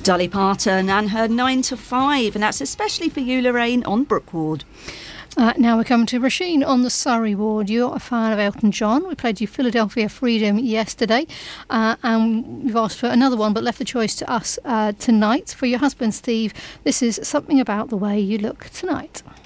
Dolly Parton and her 9 to 5, and that's especially for you, Lorraine, on Brook Ward. Now we're coming to Roisin on the Surrey ward. You're a fan of Elton John. We played you Philadelphia Freedom yesterday, and you've asked for another one but left the choice to us tonight. For your husband Steve, this is Something About the Way You Look Tonight.